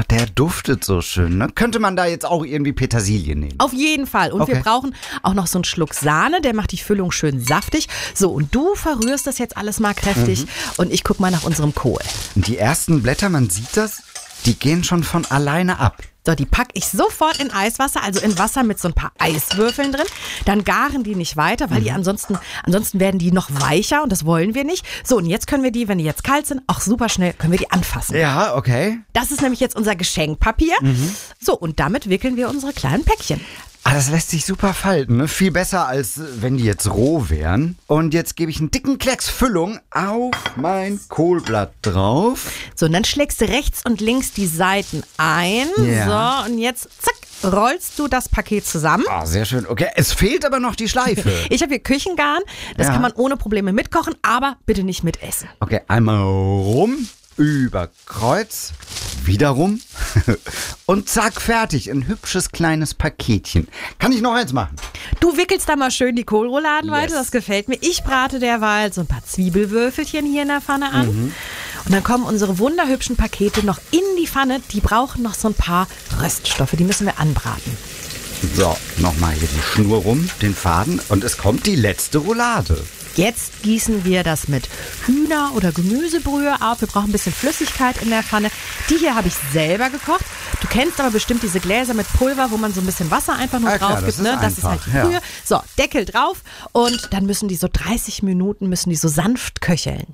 der duftet so schön. Ne? Könnte man da jetzt auch irgendwie Petersilie nehmen? Auf jeden Fall. Und wir brauchen auch noch so einen Schluck Sahne, der macht die Füllung schön saftig. So, und du verrührst das jetzt alles mal kräftig und ich guck mal nach unserem Kohl. Die ersten Blätter, man sieht das, die gehen schon von alleine ab. So, die packe ich sofort in Eiswasser, also in Wasser mit so ein paar Eiswürfeln drin. Dann garen die nicht weiter, weil die ansonsten werden die noch weicher und das wollen wir nicht. So, und jetzt können wir die, wenn die jetzt kalt sind, auch super schnell, können wir die anfassen. Ja, okay. Das ist nämlich jetzt unser Geschenkpapier. So, und damit wickeln wir unsere kleinen Päckchen. Ah, das lässt sich super falten, ne? Viel besser, als wenn die jetzt roh wären. Und jetzt gebe ich einen dicken Klecks Füllung auf mein Kohlblatt drauf. So, und dann schlägst du rechts und links die Seiten ein. Ja. So, und jetzt, zack, rollst du das Paket zusammen. Ah, sehr schön. Okay, es fehlt aber noch die Schleife. Ich habe hier Küchengarn. Das kann man ohne Probleme mitkochen, aber bitte nicht mitessen. Okay, einmal rum, über Kreuz, wieder rum und zack, fertig. Ein hübsches kleines Paketchen. Kann ich noch eins machen? Du wickelst da mal schön die Kohlrouladen weiter, das gefällt mir. Ich brate derweil so ein paar Zwiebelwürfelchen hier in der Pfanne an. Und dann kommen unsere wunderhübschen Pakete noch in die Pfanne. Die brauchen noch so ein paar Röststoffe, die müssen wir anbraten. So, nochmal hier die Schnur rum, den Faden und es kommt die letzte Roulade. Jetzt gießen wir das mit Hühner- oder Gemüsebrühe auf. Wir brauchen ein bisschen Flüssigkeit in der Pfanne. Die hier habe ich selber gekocht. Du kennst aber bestimmt diese Gläser mit Pulver, wo man so ein bisschen Wasser einfach nur drauf gibt. Das ist halt die Brühe. So, Deckel drauf und dann müssen die so 30 Minuten so sanft köcheln.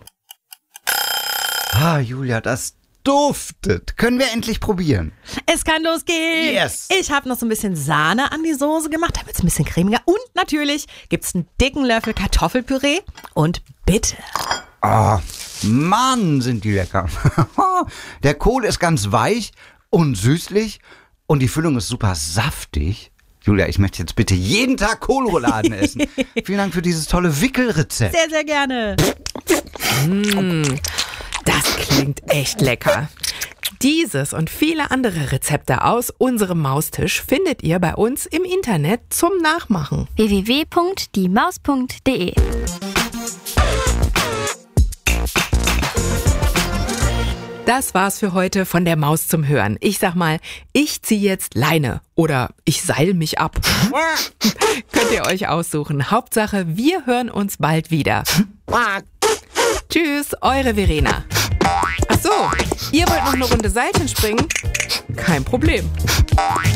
Ah, Julia, das duftet. Können wir endlich probieren? Es kann losgehen. Yes. Ich habe noch so ein bisschen Sahne an die Soße gemacht, damit es ein bisschen cremiger. Und natürlich gibt es einen dicken Löffel Kartoffelpüree. Und bitte. Oh, Mann, sind die lecker. Der Kohl ist ganz weich und süßlich und die Füllung ist super saftig. Julia, ich möchte jetzt bitte jeden Tag Kohlrouladen essen. Vielen Dank für dieses tolle Wickelrezept. Sehr, sehr gerne. Das klingt echt lecker. Dieses und viele andere Rezepte aus unserem Maustisch findet ihr bei uns im Internet zum Nachmachen. www.diemaus.de. Das war's für heute von der Maus zum Hören. Ich sag mal, ich zieh jetzt Leine oder ich seil mich ab. Könnt ihr euch aussuchen. Hauptsache, wir hören uns bald wieder. Tschüss, eure Verena. Ach so, ihr wollt noch eine Runde Seilchen springen? Kein Problem.